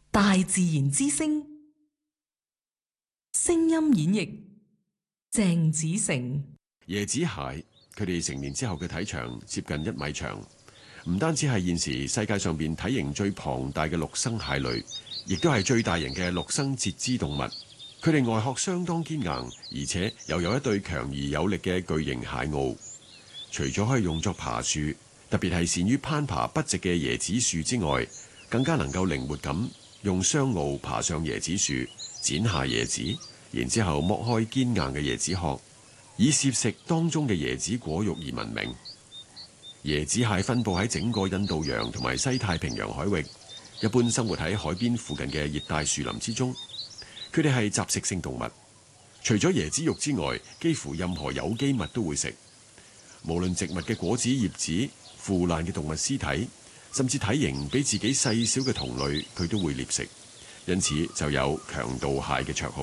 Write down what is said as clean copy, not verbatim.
大自然之聲，聲音演繹鄭子誠。 椰子蟹，佢哋成年之後嘅體長接近1米長，唔單止係現時世界上邊體型最龐大嘅陸生蟹類，亦都係最大型嘅陸生節肢動物。佢哋外殼相當堅硬，而且又有一對強而有力嘅巨型蟹螯。除咗可以用作爬樹，特別係善於攀爬不直嘅椰子樹之外，更加能夠靈活咁用雙螯爬上椰子樹，剪下椰子，然之後剝開堅硬嘅椰子殼，以攝食當中嘅椰子果肉而聞名。椰子蟹分佈喺整個印度洋同埋西太平洋海域，一般生活喺海邊附近嘅熱帶樹林之中。佢哋係雜食性動物，除咗椰子肉之外，幾乎任何有機物都會食。無論植物嘅果子、葉子、腐爛嘅動物屍體，甚至體型比自己細小嘅同類，佢都會獵食。因此就有強盜蟹嘅綽號。